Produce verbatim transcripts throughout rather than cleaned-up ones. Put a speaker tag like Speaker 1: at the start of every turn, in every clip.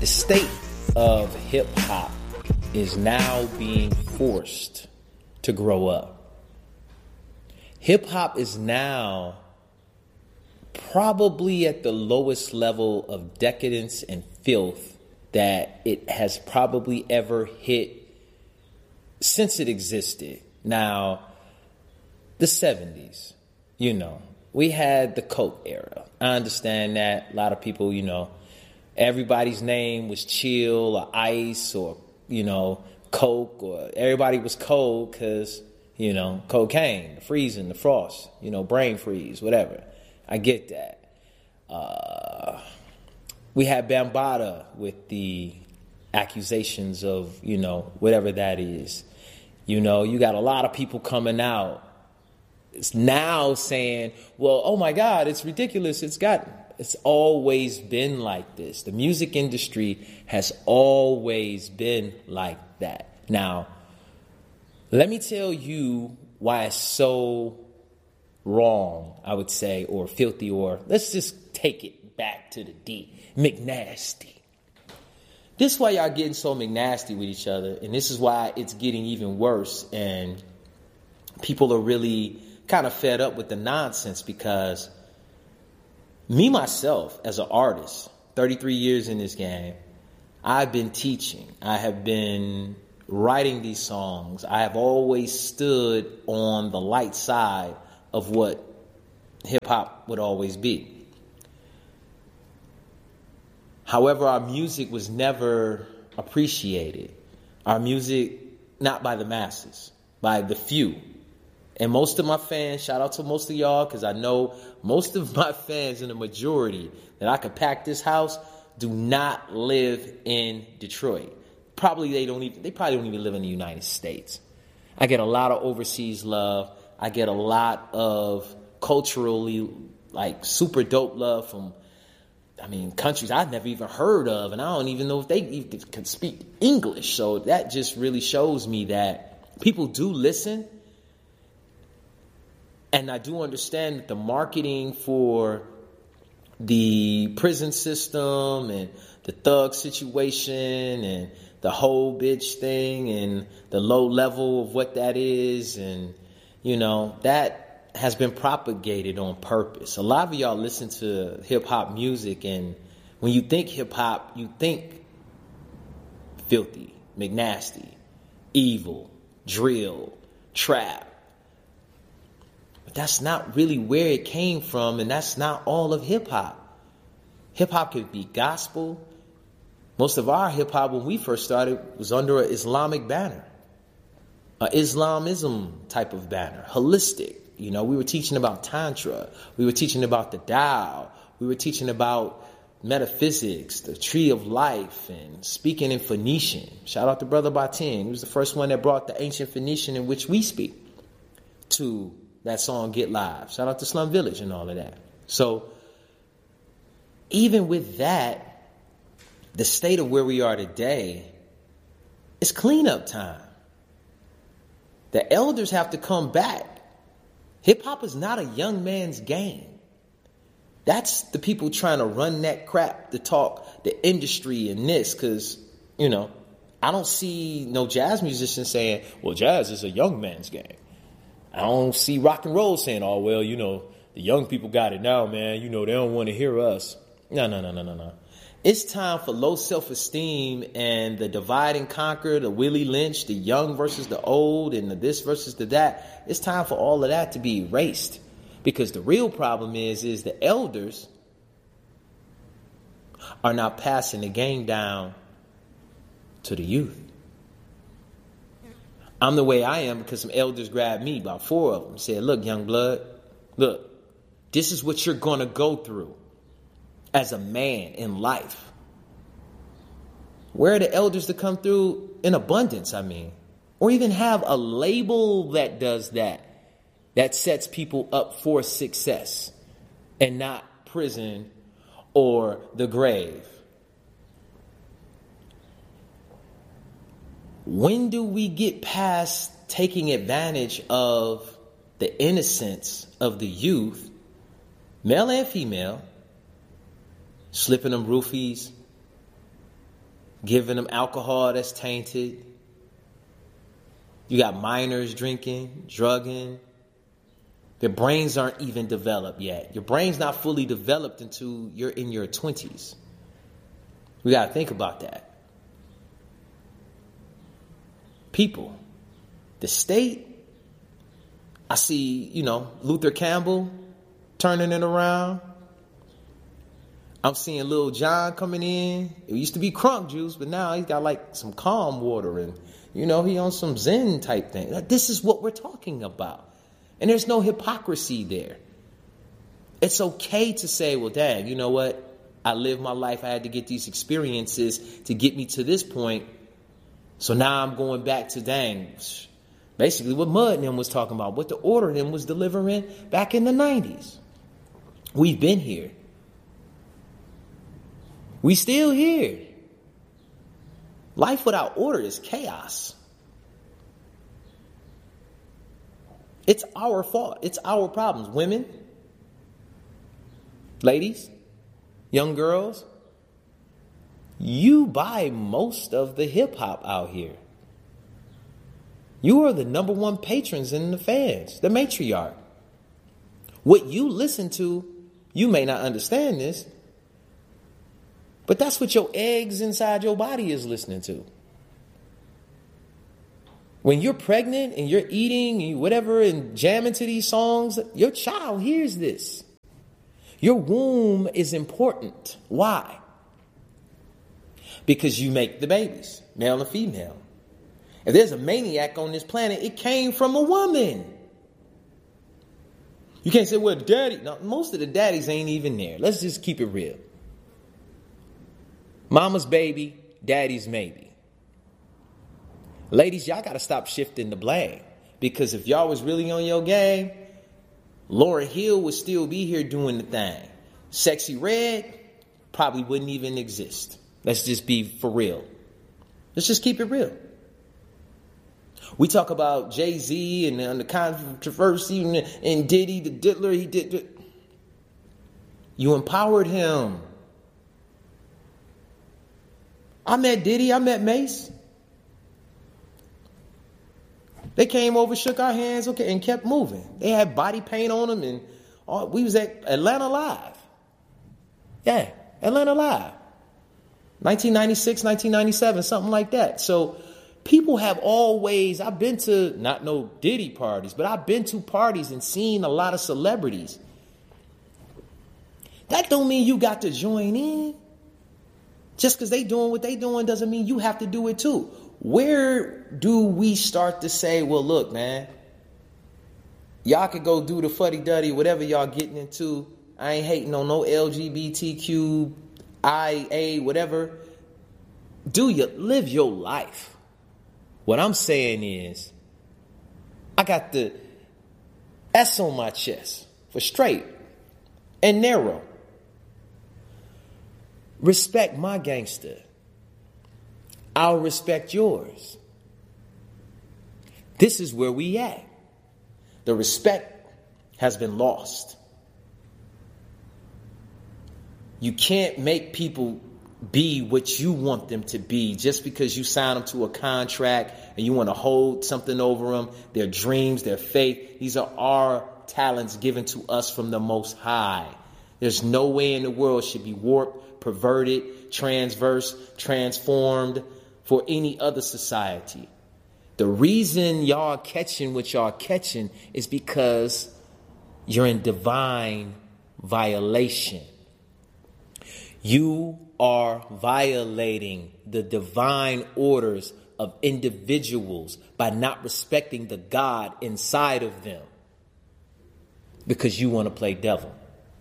Speaker 1: The state of hip hop is now being forced to grow up. Hip hop is now probably at the lowest level of decadence and filth that it has probably ever hit since it existed. Now, the seventies, you know, we had the Coke era. I understand that. A lot of people, you know, everybody's name was Chill or Ice or, you know, Coke, or everybody was cold because, you know, cocaine, the freezing, the frost, you know, brain freeze, whatever. I get that. Uh, we had Bambaataa with the accusations of, you know, whatever that is. You know, you got a lot of people coming out. It's now saying, well, oh my God, it's ridiculous. It's got... It's always been like this. The music industry has always been like that. Now, let me tell you why it's so wrong, I would say, or filthy, or let's just take it back to the D. McNasty. This is why y'all getting so McNasty with each other, and this is why it's getting even worse, and people are really kind of fed up with the nonsense, because me, myself, as an artist, thirty-three years in this game, I've been teaching. I have been writing these songs. I have always stood on the light side of what hip-hop would always be. However, our music was never appreciated. Our music, not by the masses, by the few. And most of my fans, shout out to most of y'all, because I know most of my fans, in the majority that I could pack this house, do not live in Detroit. Probably they don't even, they probably don't even live in the United States. I get a lot of overseas love. I get a lot of culturally, like, super dope love from, I mean, countries I've never even heard of, and I don't even know if they even can speak English. So that just really shows me that people do listen. And I do understand that the marketing for the prison system and the thug situation and the whole bitch thing and the low level of what that is, and, you know, that has been propagated on purpose. A lot of y'all listen to hip-hop music, and when you think hip-hop, you think filthy, McNasty, evil, drill, trap. That's not really where it came from, and that's not all of hip-hop. Hip-hop could be gospel. Most of our hip-hop, when we first started, was under an Islamic banner, an Islamism type of banner, holistic. You know, we were teaching about Tantra. We were teaching about the Tao. We were teaching about metaphysics, the tree of life, and speaking in Phoenician. Shout out to Brother Batin. He was the first one that brought the ancient Phoenician in which we speak to that song Get Live. Shout out to Slum Village and all of that. So even with that, the state of where we are today, it's cleanup time. The elders have to come back. Hip hop is not a young man's game. That's the people trying to run that crap to talk the industry and this, because, you know, I don't see no jazz musician saying, well, jazz is a young man's game. I don't see rock and roll saying, oh, well, you know, the young people got it now, man. You know, they don't want to hear us. No, no, no, no, no, no. It's time for low self-esteem and the divide and conquer, the Willie Lynch, the young versus the old, and the this versus the that. It's time for all of that to be erased. Because the real problem is, is the elders are not passing the game down to the youth. I'm the way I am because some elders grabbed me, about four of them, and said, look, young blood, look, this is what you're going to go through as a man in life. Where are the elders to come through in abundance, I mean? Or even have a label that does that, that sets people up for success and not prison or the grave. When do we get past taking advantage of the innocence of the youth, male and female, slipping them roofies, giving them alcohol that's tainted. You got minors drinking, drugging. Their brains aren't even developed yet. Your brain's not fully developed until you're in your twenties. We got to think about that. People, the state, I see, you know, Luther Campbell turning it around. I'm seeing Lil Jon coming in. It used to be crunk juice, but now he's got like some calm water and, you know, he on some Zen type thing. Like, this is what we're talking about. And there's no hypocrisy there. It's okay to say, well, dang, you know what? I lived my life. I had to get these experiences to get me to this point. So now I'm going back to, dang, basically what Mud and them was talking about, what the Order and them was delivering back in the nineties. We've been here. We still here. Life without order is chaos. It's our fault. It's our problems. Women, ladies, young girls, you buy most of the hip hop out here. You are the number one patrons and the fans, the matriarch. What you listen to, you may not understand this, but that's what your eggs inside your body is listening to. When you're pregnant and you're eating whatever and jamming to these songs, your child hears this. Your womb is important. Why? Because you make the babies, male and female. If there's a maniac on this planet, it came from a woman. You can't say, well, daddy. No, most of the daddies ain't even there. Let's just keep it real. Mama's baby, daddy's maybe. Ladies, y'all got to stop shifting the blame. Because if y'all was really on your game, Lauryn Hill would still be here doing the thing. Sexy Red probably wouldn't even exist. Let's just be for real. Let's just keep it real. We talk about Jay-Z and, and the controversy and, and Diddy, the diddler, he did. You empowered him. I met Diddy, I met Mace. They came over, shook our hands, okay, and kept moving. They had body paint on them, and all, we was at Atlanta Live. Yeah, Atlanta Live. nineteen ninety-six, nineteen ninety-seven, something like that. So people have always, I've been to, not no Diddy parties, but I've been to parties and seen a lot of celebrities. That don't mean you got to join in. Just because they doing what they doing doesn't mean you have to do it too. Where do we start to say, well, look, man, y'all could go do the fuddy-duddy, whatever y'all getting into. I ain't hating on no L G B T Q, I A, whatever. Do you live your life? What I'm saying is, I got the S on my chest for straight and narrow. Respect my gangster. I'll respect yours. This is where we at. The respect has been lost. You can't make people be what you want them to be just because you sign them to a contract and you want to hold something over them, their dreams, their faith. These are our talents given to us from the Most High. There's no way in the world should be warped, perverted, transverse, transformed for any other society. The reason y'all catching what y'all catching is because you're in divine violation. You are violating the divine orders of individuals by not respecting the God inside of them because you want to play devil.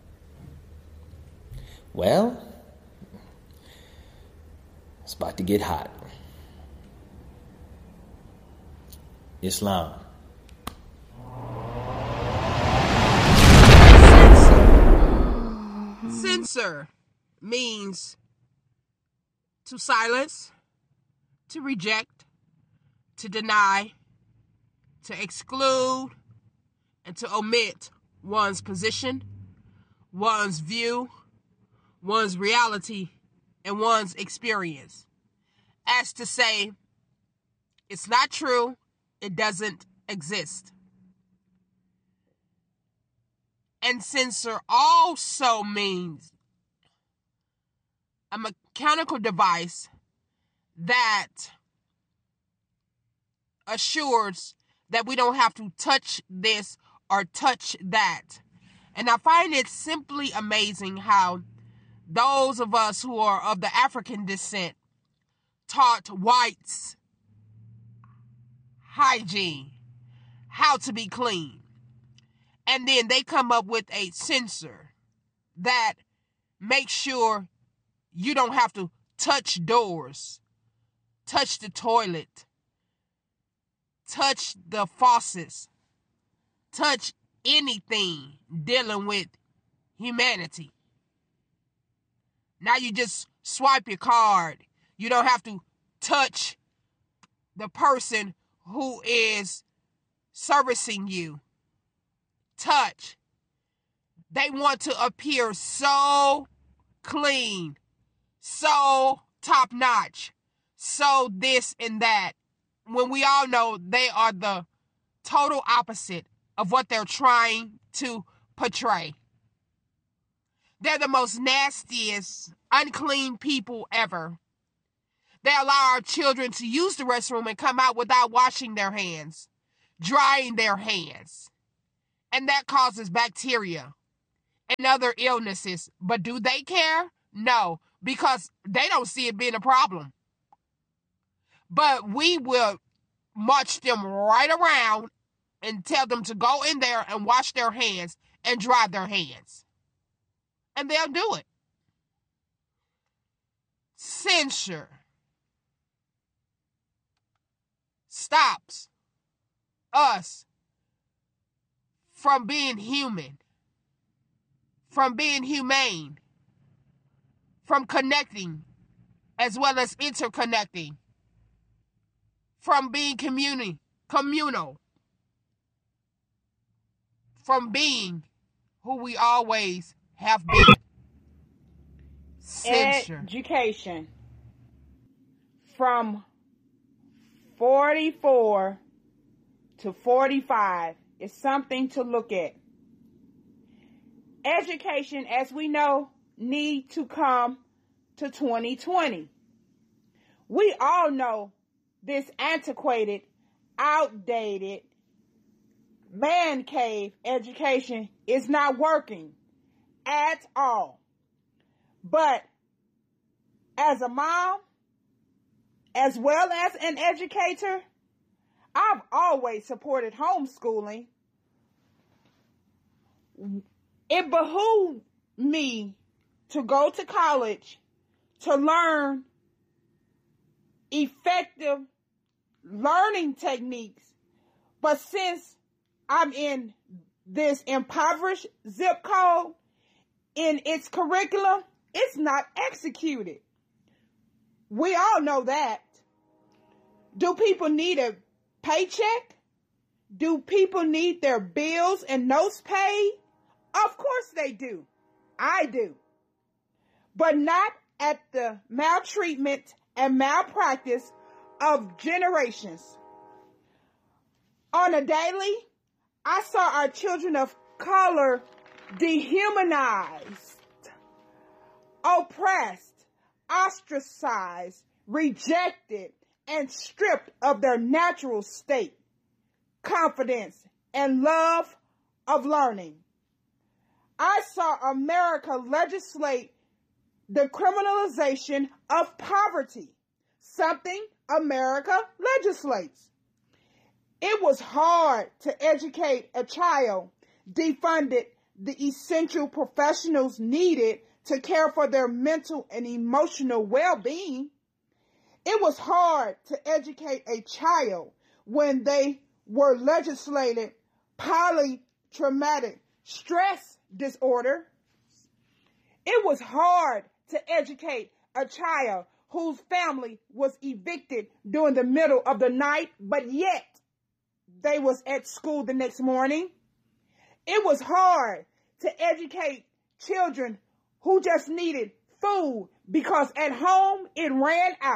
Speaker 1: Well, it's about to get hot. Islam.
Speaker 2: Censor means to silence, to reject, to deny, to exclude, and to omit one's position, one's view, one's reality, and one's experience. as to say it's not true, it doesn't exist. And censor also means a mechanical device that assures that we don't have to touch this or touch that. And I find it simply amazing how those of us who are of the African descent taught whites hygiene, how to be clean. And then they come up with a censor that makes sure you don't have to touch doors, touch the toilet, touch the faucets, touch anything dealing with humanity. Now you just swipe your card. You don't have to touch the person who is servicing you. Touch. They want to appear so clean, so top-notch, so this and that, when we all know they are the total opposite of what they're trying to portray. They're the most nastiest, unclean people ever. They allow our children to use the restroom and come out without washing their hands, drying their hands. And that causes bacteria and other illnesses. But do they care? No, because they don't see it being a problem. But we will march them right around and tell them to go in there and wash their hands and dry their hands. And they'll do it. Censure stops us from being human, from being humane, from connecting as well as interconnecting, from being communi- communal, from being who we always have been. Censure.
Speaker 3: Education. From forty-four to forty-five is something to look at. Education, as we know, need to come to twenty twenty. We all know this antiquated, outdated, man cave education is not working at all. But as a mom, as well as an educator, I've always supported homeschooling. It behooved me to go to college to learn effective learning techniques. But since I'm in this impoverished zip code, in its curriculum, it's not executed. We all know that. Do people need a paycheck? Do people need their bills and notes paid? Of course they do. I do. But not at the maltreatment and malpractice of generations. On a daily, I saw our children of color dehumanized, oppressed, ostracized, rejected, and stripped of their natural state, confidence, and love of learning. I saw America legislate the criminalization of poverty, something America legislates. It was hard to educate a child, defunded the essential professionals needed to care for their mental and emotional well-being. It was hard to educate a child when they were legislated polytraumatic stress disorder. It was hard to educate a child whose family was evicted during the middle of the night, but yet they was at school the next morning. It was hard to educate children who just needed food because at home it ran out.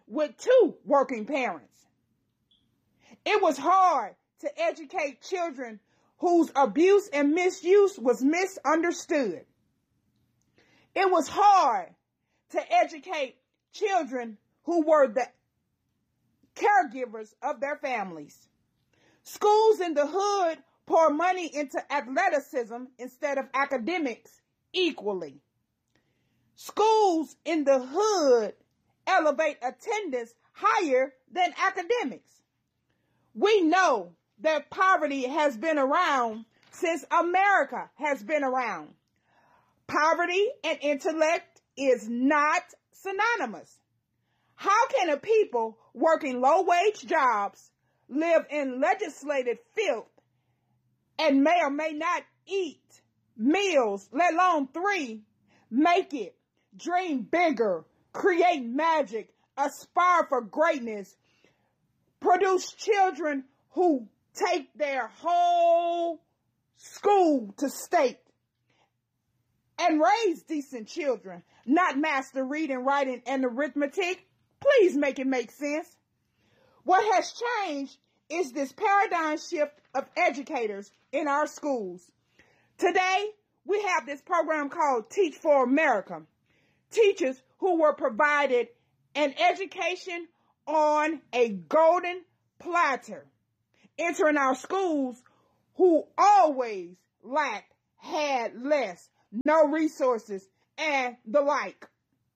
Speaker 3: with two working parents. It was hard to educate children whose abuse and misuse was misunderstood. It was hard to educate children who were the caregivers of their families. Schools in the hood pour money into athleticism instead of academics equally. Schools in the hood elevate attendance higher than academics. We know that poverty has been around since America has been around. Poverty and intellect is not synonymous. How can a people working low-wage jobs live in legislated filth and may or may not eat meals, let alone three, make it, dream bigger, create magic, aspire for greatness, produce children who take their whole school to state, and raise decent children, not master reading, writing, and arithmetic? Please make it make sense. What has changed is this paradigm shift of educators in our schools. Today, we have this program called Teach for America. Teachers who were provided an education on a golden platter, entering our schools who always lacked, had less, no resources, and the like.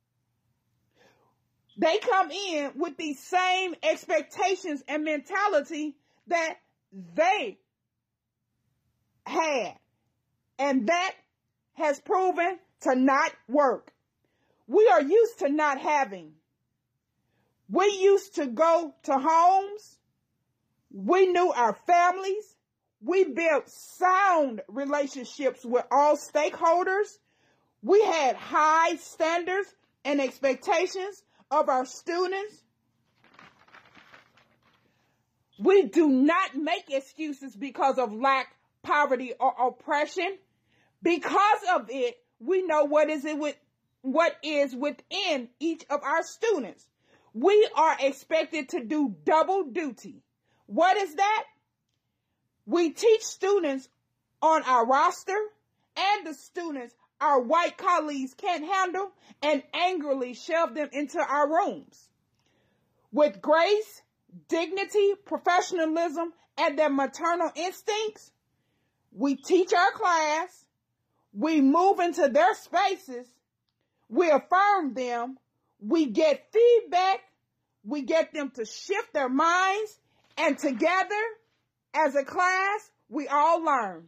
Speaker 3: They come in with these same expectations and mentality that they had, and that has proven to not work. We are used to not having. We used to go to homes. We knew our families. We built sound relationships with all stakeholders. We had high standards and expectations of our students. We do not make excuses because of lack, poverty, or oppression. Because of it, we know what is it with what is within each of our students. We are expected to do double duty. What is that? We teach students on our roster and the students our white colleagues can't handle and angrily shove them into our rooms. With grace, dignity, professionalism, and their maternal instincts, we teach our class, we move into their spaces, we affirm them, we get feedback, we get them to shift their minds, and together, as a class, we all learn.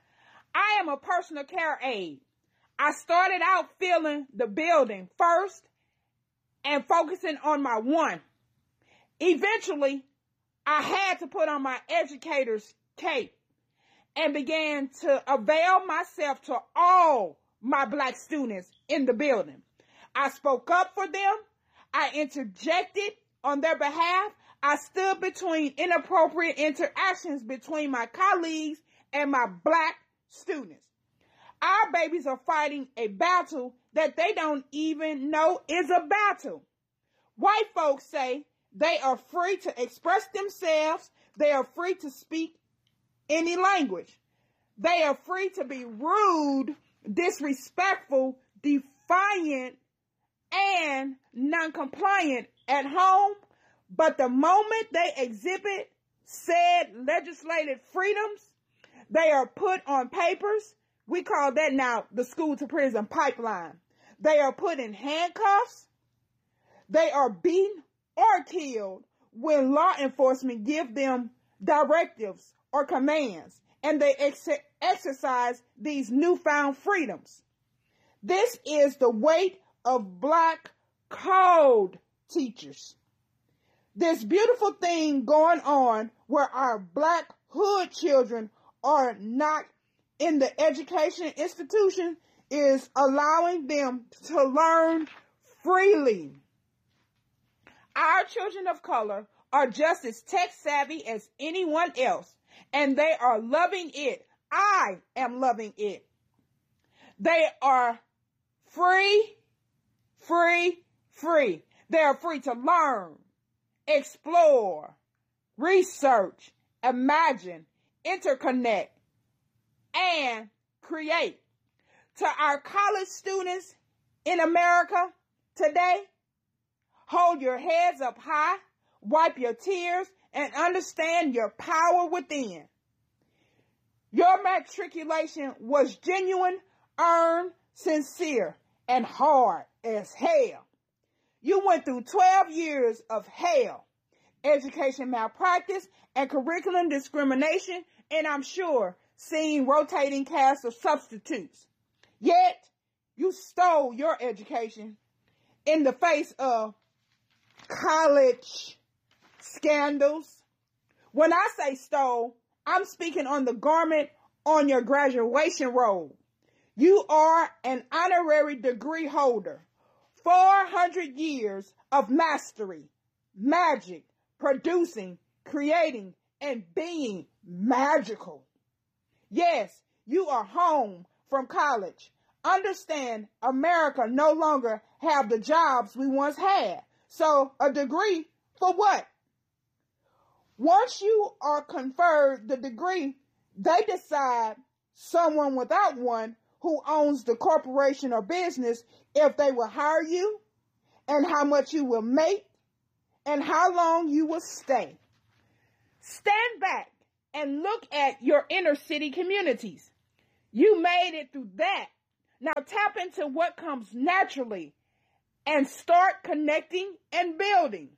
Speaker 3: I am a personal care aide. I started out feeling the building first and focusing on my one. Eventually, I had to put on my educator's cape and began to avail myself to all my black students in the building. I spoke up for them. I interjected on their behalf. I stood between inappropriate interactions between my colleagues and my black students. Our babies are fighting a battle that they don't even know is a battle. White folks say they are free to express themselves. They are free to speak any language. They are free to be rude, disrespectful, defiant, and non-compliant at home. But the moment they exhibit said legislative freedoms, they are put on papers. We call that now the school to prison pipeline. They are put in handcuffs. They are beaten or killed when law enforcement give them directives or commands, and they ex- exercise these newfound freedoms. This is the weight of black code teachers. This beautiful thing going on where our black hood children are not in the education institution is allowing them to learn freely. Our children of color are just as tech savvy as anyone else, and they are loving it. I am loving it. They are free, free, free. They are free to learn, explore, research, imagine, interconnect, and create. To our college students in America today, hold your heads up high, wipe your tears, and understand your power within. Your matriculation was genuine, earned, sincere, and hard as hell. You went through twelve years of hell, education malpractice, and curriculum discrimination, and I'm sure seeing rotating casts of substitutes. Yet, you stole your education in the face of college scandals. When I say stole, I'm speaking on the garment on your graduation robe. You are an honorary degree holder. four hundred years of mastery, magic, producing, creating, and being magical. Yes, you are home from college. Understand, America no longer have the jobs we once had. So a degree for what? Once you are conferred the degree, they decide someone without one who owns the corporation or business if they will hire you and how much you will make and how long you will stay. Stand back and look at your inner city communities. You made it through that. Now tap into what comes naturally and start connecting and building.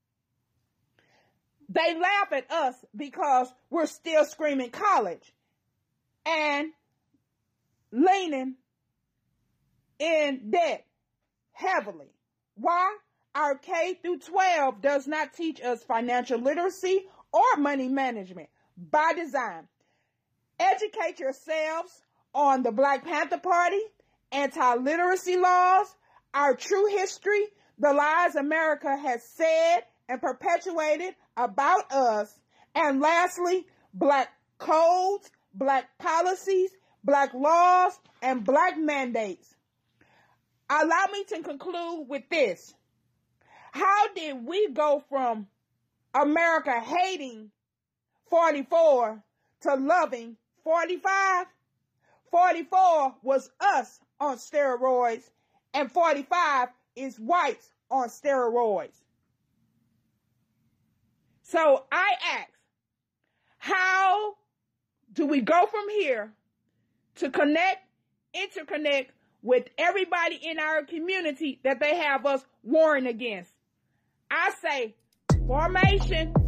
Speaker 3: They laugh at us because we're still screaming college and leaning in debt heavily. Why? Our K through twelve does not teach us financial literacy or money management by design. Educate yourselves on the Black Panther Party, anti-literacy laws, our true history, the lies America has said and perpetuated about us, and lastly, Black codes, Black policies, Black laws, and Black mandates. Allow me to conclude with this. How did we go from America hating forty-four to loving forty-five? forty-four was us on steroids, and forty-five is whites on steroids. So I ask, how do we go from here to connect, interconnect with everybody in our community that they have us warring against? I say formation,